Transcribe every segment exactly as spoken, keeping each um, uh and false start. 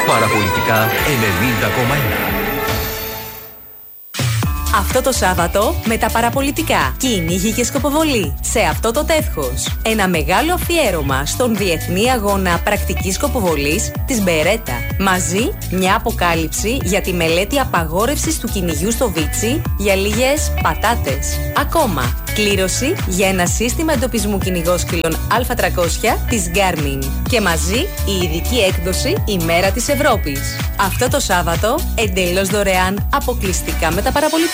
Παραπολιτικά ενενήντα κόμμα ένα. Αυτό το Σάββατο με τα παραπολιτικά. Κυνήγι και σκοποβολή. Σε αυτό το τεύχος. Ένα μεγάλο αφιέρωμα στον Διεθνή Αγώνα Πρακτικής Σκοποβολής της Μπερέτα. Μαζί μια αποκάλυψη για τη μελέτη απαγόρευσης του κυνηγιού στο Βίτσι για λίγες πατάτες. Ακόμα, κλήρωση για ένα σύστημα εντοπισμού κυνηγόσκυλων Α τριακόσια της Garmin. Και μαζί η ειδική έκδοση Η Μέρα της Ευρώπης. Αυτό το Σάββατο εντελώς δωρεάν, αποκλειστικά με τα παραπολιτικά.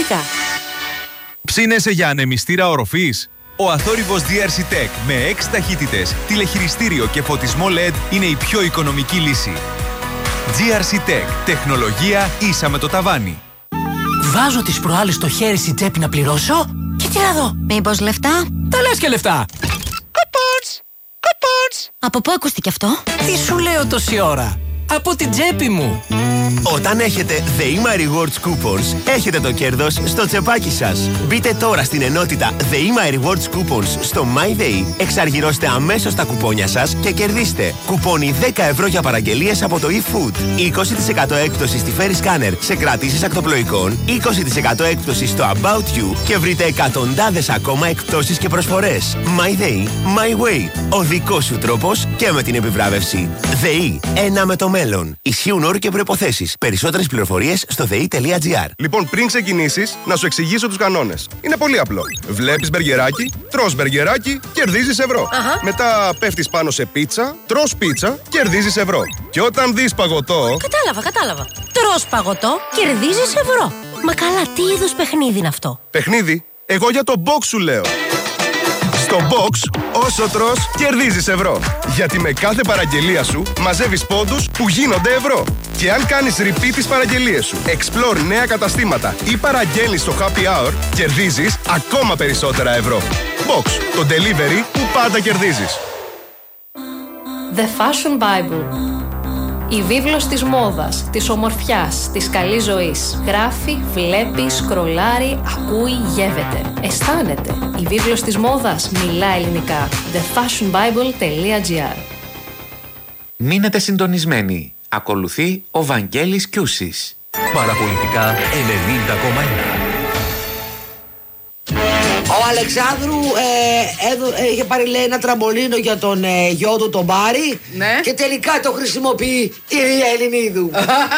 Ψήνεσαι για ανεμιστήρα οροφής? Ο αθόρυβος ντι αρ σι Tech με έξι ταχύτητες, τηλεχειριστήριο και φωτισμό ελ ι ντι είναι η πιο οικονομική λύση. τζι αρ σι Tech. Τεχνολογία ίσα με το ταβάνι. Βάζω τις προάλλες το χέρι στην τσέπη να πληρώσω και τι να δω. Μήπως λεφτά? Τα λες και λεφτά. Κουπόνς! Κουπόνς! Από πού ακούστηκε αυτό? Τι σου λέω τόση ώρα? Από την τσέπη μου. Όταν έχετε The Ima Rewards Coupons, έχετε το κέρδος στο τσεπάκι σας. Μπείτε τώρα στην ενότητα The Ima Rewards Coupons στο MyDay, εξαργυρώστε αμέσως τα κουπόνια σας και κερδίστε κουπόνι δέκα ευρώ για παραγγελίες από το eFood, είκοσι τοις εκατό έκπτωση στη Ferry Scanner σε κρατήσεις ακτοπλοϊκών, είκοσι τοις εκατό έκπτωση στο About You και βρείτε εκατοντάδες ακόμα εκπτώσεις και προσφορές. MyDay, My Way, ο δικός σου τρόπος και με την επιβράβευση. ΔΕΗ, ένα με το μέλλον. Ισχύουν όροι και προϋποθέσεις. Περισσότερες πληροφορίες στο δε ι τελεία τζι άρ. Λοιπόν, πριν ξεκινήσεις, να σου εξηγήσω τους κανόνες. Είναι πολύ απλό. Βλέπεις μπεργκεράκι, τρως μπεργκεράκι, κερδίζεις ευρώ. Αχα. Μετά πέφτεις πάνω σε πίτσα, τρως πίτσα, κερδίζεις ευρώ. Και όταν δεις παγωτό. Κατάλαβα, κατάλαβα. Τρως παγωτό, κερδίζεις ευρώ. Μα καλά, τι είδους παιχνίδι είναι αυτό? Παιχνίδι, εγώ για το box σου λέω. Στο box, όσο τρως, κερδίζεις ευρώ. Γιατί με κάθε παραγγελία σου μαζεύεις πόντους που γίνονται ευρώ. Και αν κάνεις repeat τις παραγγελίες σου, explore νέα καταστήματα ή παραγγέλνεις στο happy hour, κερδίζεις ακόμα περισσότερα ευρώ. Box, το delivery που πάντα κερδίζεις. The Fashion Bible. Η βίβλος της μόδας, της ομορφιάς, της καλής ζωής. Γράφει, βλέπει, σκρολάρει, ακούει, γεύεται. Αισθάνεται. Η βίβλος της μόδας μιλά ελληνικά. the fashion bible τελεία τζι άρ. Μείνετε συντονισμένοι. Ακολουθεί ο Βαγγέλης Κιούσης. Παραπολιτικά ενενήντα κόμμα ένα. Ο Αλεξάνδρου ε, έδω, ε, είχε πάρει, λέει, ένα τραμπολίνο για τον ε, γιο του τον Μπάρι. Ναι. Και τελικά το χρησιμοποιεί η Ρία Ελληνίδου.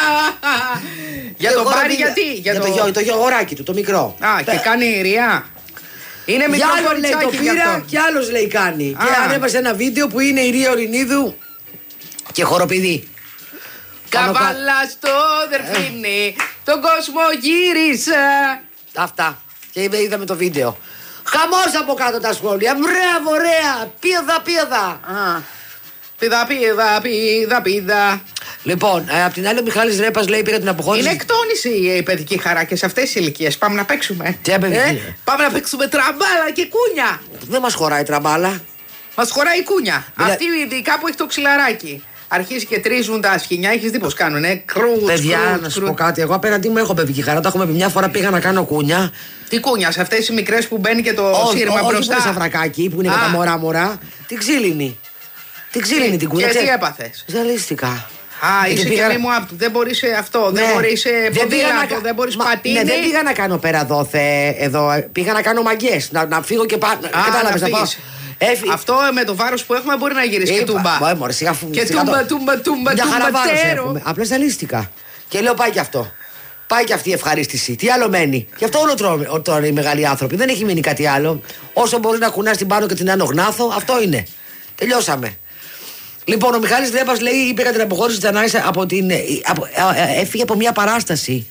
Για τον Μπάρι γιατί? Για, για το, γιο, το γιο αγοράκι του, το μικρό. Α, και κάνει η Ρία. Είναι μικρό κοριτσάκι το πήρα και άλλος, λέει, κάνει. Α. Και ανέβασε ένα βίντεο που είναι η Ρία Ελληνίδου και χοροπηδεί. Καβάλα στο δερφίνι, τον κόσμο γύρισα. Αυτά. Και είδαμε το βίντεο. Χαμός από κάτω τα σχόλια. Μπράβο, ωραία. Πίδα, πίδα. Πίδα, πίδα, πίδα, πίδα. Λοιπόν, ε, απ' την άλλη ο Μιχάλης Ρέπας, λέει, πήρα την αποχώρηση. Είναι εκτόνηση η παιδική χαρά και σε αυτές τις ηλικίες. Πάμε να παίξουμε. Τι έπαιξε? Ε, πάμε να παίξουμε τραμπάλα και κούνια. Δεν μας χωράει τραμπάλα. Μας χωράει κούνια. Μιλα... Αυτή ειδικά που έχει το ξυλαράκι. Αρχίζει και τρίζουν τα σχοινιά, έχεις δει πως κάνουνε. Κρούτ, παιδιά, κρούτ, να σου κρούτ. πω κάτι. Εγώ απέναντί μου έχω παιδική χαρά. Το έχουμε πει μια φορά, πήγα να κάνω κούνια. Τι κούνια, σε αυτές οι μικρές που μπαίνει και το Ό, σύρμα ό, μπροστά. Όχι το σαφρακάκι που είναι για τα μωρά μωρά. Την ξύλινη. Την ξύλινη την κούνια. Και τι έπαθες? Ζαλίστηκα. Α, είσαι πήγα... και μη μου άπτου. Δεν μπορείς αυτό, ναι. δεν μπορείς ποδήλατο, να... δεν μπορείς Μα... πατίνι. Ναι, δεν πήγα να κάνω πέρα δόθε εδώ. Πήγα να κάνω μαγκές. Να, να φύγω και πάνω. Κατάλαβες να πάω. Έφυ... Αυτό με το βάρος που έχουμε μπορεί να γυρίσει και τούμπα. Μωρέ, μωρέ, σιγά, και σιγά τούμπα, το... τούμπα, τούμπα, μια χαρά τούμπα, βάρος τέρο. έχουμε. Απλά ζαλίστηκα. Και λέω πάει και αυτό. Πάει και αυτή η ευχαρίστηση. Τι άλλο μένει? Γι' αυτό όλο τρώμε τώρα οι μεγάλοι άνθρωποι. Δεν έχει μείνει κάτι άλλο. Όσο μπορεί να κουνά την πάνω και την άνω γνάθο, αυτό είναι. Τελειώσαμε. Λοιπόν, ο Μιχάλης Ρέπας, λέει, είπε κατά την αποχώρηση της Δανάης από την. Από, ε, έφυγε από μια παράσταση.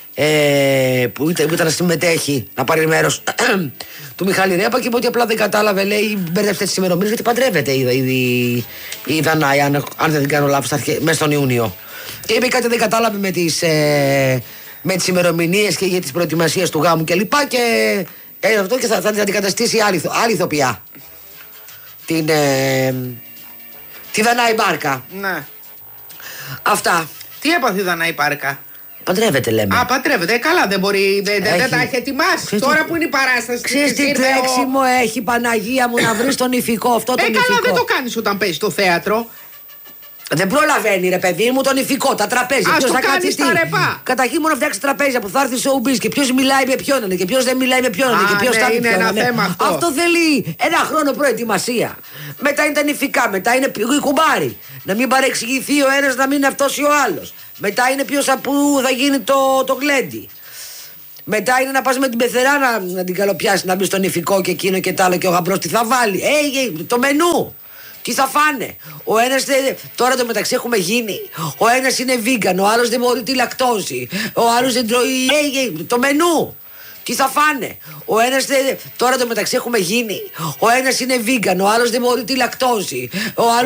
Ε, που, ήταν, που ήταν να συμμετέχει, να πάρει μέρος του Μιχάλη Ρέπα και είπε ότι απλά δεν κατάλαβε, λέει, μπέρδευτε τις ημερομηνίες γιατί παντρεύεται η, η, η Δανάη, αν, αν δεν την κάνω λάθος, μέσα στον Ιούνιο. Και είπε κάτι δεν κατάλαβε με τις, ε, με τις ημερομηνίες και για τις προετοιμασίες του γάμου και λοιπά και ε, αυτό και θα, θα την αντικαταστήσει άλλη, άλλη ηθοποιά. Την, ε, τη Δανάη Μπάρκα. Ναι. Αυτά. Τι έπαθε η Δανάη Μπάρκα? Παντρεύεται, λέμε. Α, παντρεύεται. Καλά, δεν μπορεί. Δεν, έχει... δεν τα έχει ετοιμάσει. Ξέρεις τώρα που είναι η παράσταση. Ξέρεις τι τρέξιμο ο... έχει, Παναγία μου, να βρει τον ηφικό αυτό τον ε, ηφικό. Ε, καλά, δεν το κάνει όταν παίζει στο θέατρο. Δεν προλαβαίνει, ρε παιδί μου, τον ηφικό, τα τραπέζια. Ας Ποιος το θα κάνεις κάτσει τα τι. ρεπά. Καταρχήν μόνο φτιάξει τραπέζια που θα έρθει στο showbiz και ποιος μιλάει με ποιον είναι και ποιος δεν μιλάει με ποιον είναι και ποιος ναι, θα πει είναι ποιον ένα είναι. θέμα αυτό. Αυτό θέλει ένα χρόνο προετοιμασία. Μετά είναι τα νηφικά, μετά είναι οι κουμπάροι. Να μην παρεξηγηθεί ο ένας, να μην είναι αυτός ή ο άλλος. Μετά είναι ποιος από θα γίνει το, το γλέντι. Μετά είναι να πας με την πεθερά να, να την καλοπιάσει, να μπει στο νηφικό και εκείνο και τ' άλλο και ο γαμπρός τι θα βάλει. Ε, το μενού. Τι θα φάνε. Ο ένας, τώρα το μεταξύ έχουμε γίνει. Ο ένας είναι vegan, ο άλλος δεν μπορεί τη λακτόζη. Ο άλλος δεν τρώει. Ε, το μενού. Τι θα φάνε. Ο ένας, τώρα το μεταξύ έχουμε γίνει. Ο ένας είναι vegan, ο άλλος δεν μπορεί τη λακτόζη. Ο άλλος